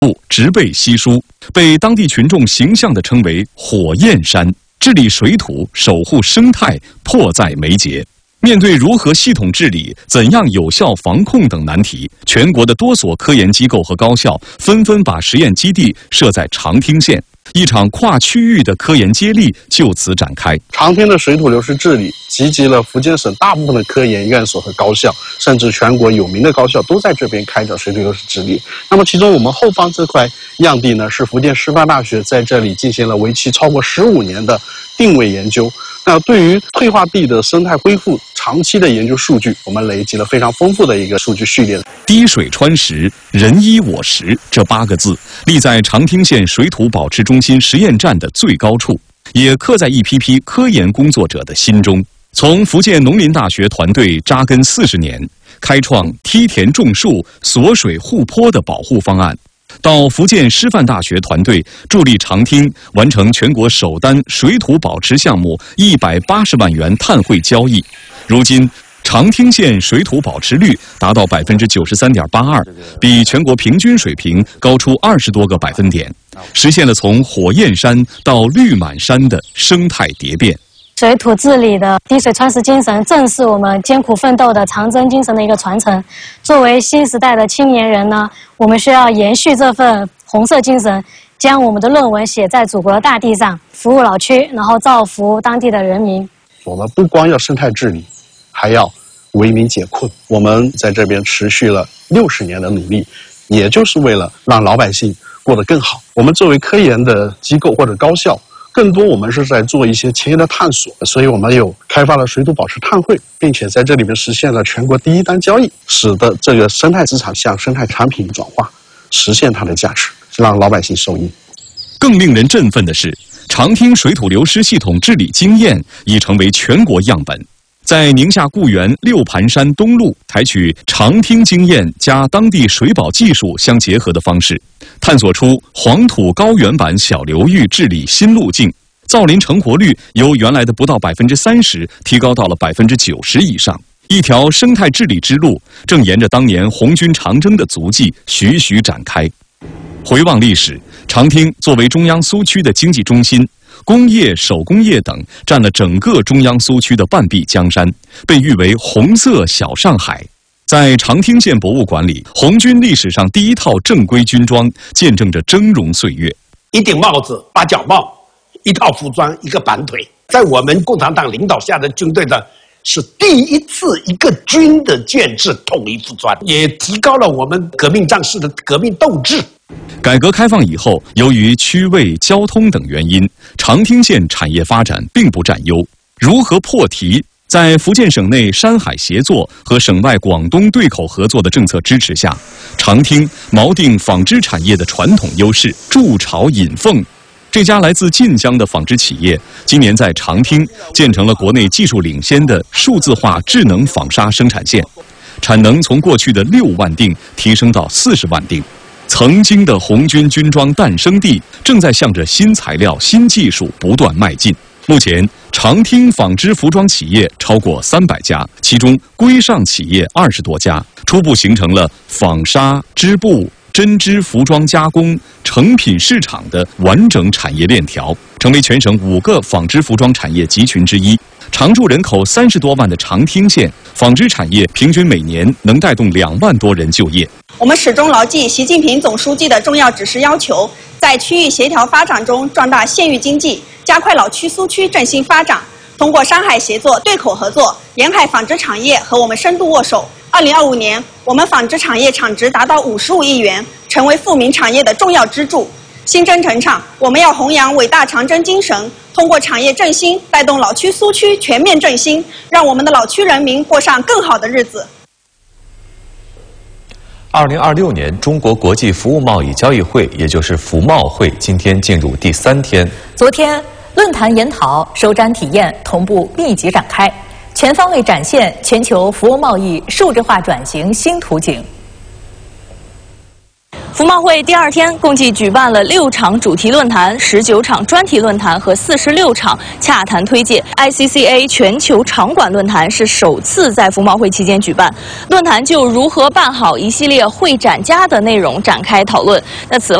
植被稀疏，被当地群众形象地称为"火焰山"。治理水土、守护生态迫在眉睫。面对如何系统治理、怎样有效防控等难题，全国的多所科研机构和高校纷纷把实验基地设在长汀县。一场跨区域的科研接力就此展开。 长汀的水土流失治理集集了福建省大部分的科研院所和高校，甚至全国有名的高校都在这边开展水土流失治理。那么其中我们后方这块样地呢，是福建师范大学在这里进行了为期超过15年的定位研究。那对于退化地的生态恢复长期的研究数据，我们累积了非常丰富的一个数据序列。 滴水穿石，人医我实，这8个字立在长汀县水土保持中心实验站的最高处，也刻在一批批科研工作者的心中。从福建农林大学团队扎根40年，开创梯田种树、锁水护坡的保护方案，到福建师范大学团队助力长汀完成全国首单水土保持项目180万元碳汇交易，如今长汀县水土保持率达到93.82%，比全国平均水平高出20多个百分点，实现了从火焰山到绿满山的生态蝶变。 水土治理的滴水穿石精神，正是我们艰苦奋斗的长征精神的一个传承。作为新时代的青年人呢，我们需要延续这份红色精神，将我们的论文写在祖国的大地上，服务老区，然后造福当地的人民。 我们不光要生态治理，还要为民解困。我们在这边持续了60年的努力，也就是为了让老百姓过得更好。我们作为科研的机构或者高校，更多我们是在做一些前沿的探索，所以我们有开发了水土保持碳汇，并且在这里面实现了全国第1单交易，使得这个生态资产向生态产品转化，实现它的价值，让老百姓受益。 更令人振奋的是，长汀水土流失系统治理经验已成为全国样本。在宁夏固原六盘山东路，采取长汀经验加当地水保技术相结合的方式，探索出黄土高原版小流域治理新路径，造林成活率由原来的不到30%提高到了90%以上。一条生态治理之路正沿着当年红军长征的足迹徐徐展开。回望历史，长汀作为中央苏区的经济中心，工业、手工业等占了整个中央苏区的半壁江山，被誉为红色小上海。在长汀县博物馆里，红军历史上第一套正规军装见证着峥嵘岁月。 一顶帽子，8角帽，一套服装，一个板腿。在我们共产党领导下的军队呢，是第一次一个军的建制统一服装，也提高了我们革命战士的革命斗志。 改革开放以后，由于区位、交通等原因，长汀县产业发展并不占优。如何破题？在福建省内山海协作和省外广东对口合作的政策支持下，长汀锚定纺织产业的传统优势，筑巢引凤。这家来自晋江的纺织企业，今年在长汀建成了国内技术领先的数字化智能纺纱生产线，产能从过去的6万锭提升到40万锭。曾经的红军军装诞生地，正在向着新材料、新技术不断迈进。目前，长汀纺织服装企业超过300家，其中规上企业20多家，初步形成了纺纱、织布、针织服装加工、成品市场的完整产业链条，成为全省5个纺织服装产业集群之一。常住人口30多万的长汀县，纺织产业平均每年能带动2万多人就业。 我们始终牢记习近平总书记的重要指示要求，在区域协调发展中壮大县域经济，加快老区苏区振兴发展。通过山海协作、对口合作，沿海纺织产业和我们深度握手。2025年，我们纺织产业产值达到55亿元，成为富民产业的重要支柱。新征程上，我们要弘扬伟大长征精神，通过产业振兴，带动老区苏区全面振兴，让我们的老区人民过上更好的日子。 2026年中国国际服务贸易交易会，也就是服贸会，今天进入第3天。 昨天，论坛研讨、首展体验同步密集展开，全方位展现全球服务贸易数字化转型新图景。 服贸会第2天共计举办了6场主题论坛、19场专题论坛和46场洽谈推介。ICCA 全球场馆论坛是首次在服贸会期间举办，论坛就如何办好一系列会展家的内容展开讨论。那此外，